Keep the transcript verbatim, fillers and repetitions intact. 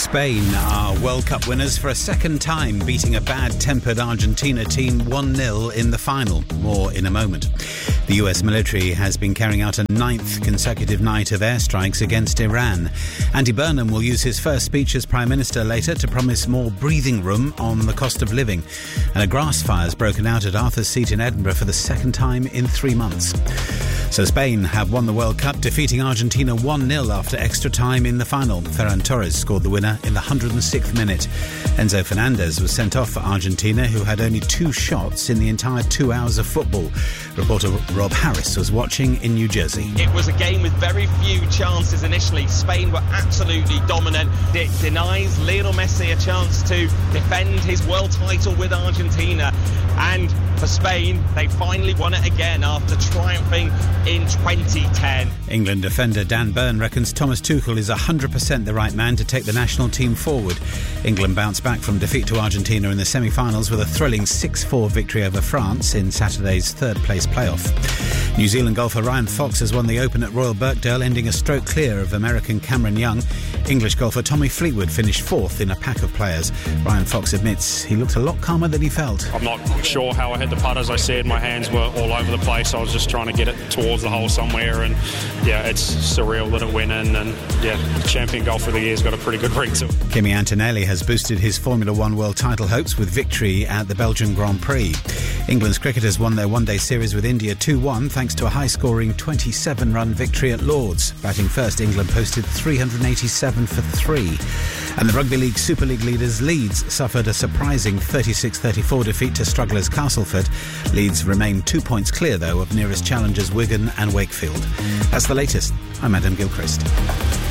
Spain are World Cup winners for a second time, beating a bad-tempered Argentina team one nil in the final. More in a moment. The U S military has been carrying out a ninth consecutive night of airstrikes against Iran. Andy Burnham will use his first speech as Prime Minister later to promise more breathing room on the cost of living. And a grass fire has broken out at Arthur's Seat in Edinburgh for the second time in three months. So Spain have won the World Cup, defeating Argentina one nil after extra time in the final. Ferran Torres scored the winner in the one hundred sixth minute. Enzo Fernandez was sent off for Argentina, who had only two shots in the entire two hours of football. Reporter Rob Harris was watching in New Jersey. It was a game with very few chances initially. Spain were absolutely dominant. It denies Lionel Messi a chance to defend his world title with Argentina. And for Spain, they finally won it again after triumphing in twenty ten. England defender Dan Burn reckons Thomas Tuchel is one hundred percent the right man to take the national team forward. England bounced back from defeat to Argentina in the semi-finals with a thrilling six four victory over France in Saturday's third-place playoff. New Zealand golfer Ryan Fox has won the Open at Royal Birkdale, ending a stroke clear of American Cameron Young. English golfer Tommy Fleetwood finished fourth in a pack of players. Ryan Fox admits he looked a lot calmer than he felt. I'm not sure how I hit the putt. As I said, my hands were all over the place. I was just trying to get it towards the hole somewhere, and yeah, it's surreal that it went in. And yeah, champion golfer of the year's got a pretty good ring to it. Kimi Antonelli has boosted his Formula One world title hopes with victory at the Belgian Grand Prix. England's cricketers won their one-day series with India two one thanks to a high-scoring twenty-seven run victory at Lord's. Batting first, England posted three hundred eighty-seven for three. And the Rugby League Super League leaders Leeds suffered a surprising thirty-six thirty-four defeat to strugglers Castleford. Leeds remain two points clear, though, of nearest challengers Wigan and Wakefield. That's the latest. I'm Adam Gilchrist.